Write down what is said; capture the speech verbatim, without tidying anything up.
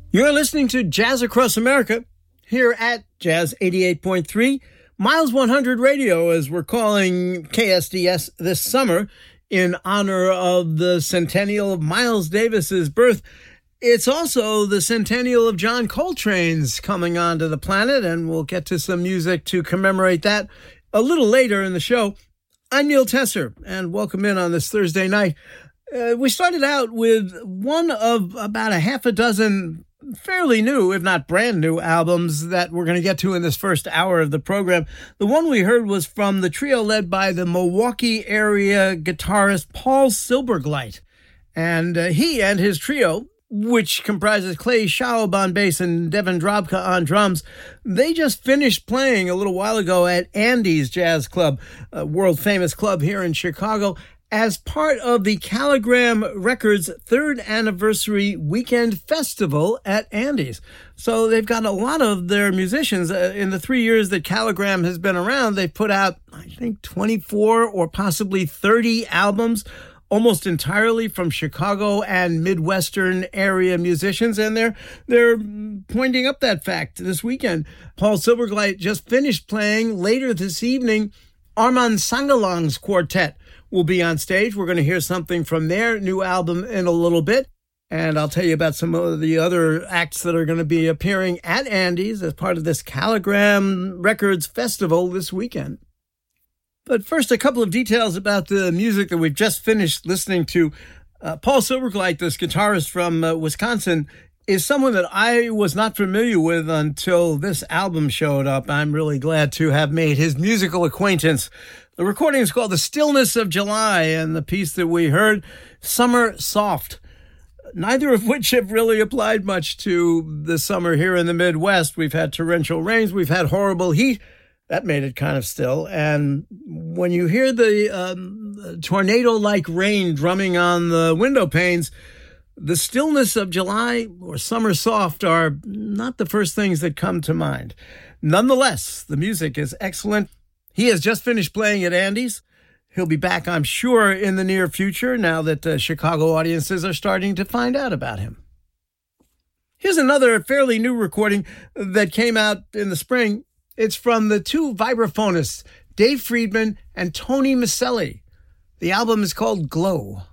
You're listening to Jazz Across America here at Jazz eighty-eight point three, Miles one hundred Radio, as we're calling K S D S this summer in honor of the centennial of Miles Davis's birth. It's also the centennial of John Coltrane's coming onto the planet, and we'll get to some music to commemorate that a little later in the show. I'm Neil Tesser, and welcome in on this Thursday night. Uh, we started out with one of about a half a dozen fairly new, if not brand new, albums that we're going to get to in this first hour of the program. The one we heard was from the trio led by the Milwaukee area guitarist Paul Silbergleit. And uh, he and his trio, which comprises Clay Schaub on bass and Devin Drobka on drums, they just finished playing a little while ago at Andy's Jazz Club, a world-famous club here in Chicago, as part of the Caligram Records third anniversary weekend festival at Andy's. So they've got a lot of their musicians. Uh, in the three years that Caligram has been around, they've put out, I think, twenty-four or possibly thirty albums, almost entirely from Chicago and Midwestern area musicians, and they're they're pointing up that fact this weekend. Paul Silbergleit just finished playing. Later this evening, Armand Sangalang's quartet will be on stage. We're going to hear something from their new album in a little bit, and I'll tell you about some of the other acts that are going to be appearing at Andy's as part of this Caligram Records Festival this weekend. But first, a couple of details about the music that we've just finished listening to. Uh, Paul Silbergleit, this guitarist from uh, Wisconsin, is someone that I was not familiar with until this album showed up. I'm really glad to have made his musical acquaintance. The recording is called The Stillness of July, and the piece that we heard, Summer Soft. Neither of which have really applied much to the summer here in the Midwest. We've had torrential rains, we've had horrible heat. That made it kind of still. And when you hear the um, tornado-like rain drumming on the window panes, the stillness of July or summer soft are not the first things that come to mind. Nonetheless, the music is excellent. He has just finished playing at Andy's. He'll be back, I'm sure, in the near future now that uh, Chicago audiences are starting to find out about him. Here's another fairly new recording that came out in the spring. It's from the two vibraphonists, Dave Friedman and Tony Maselli. The album is called Glow.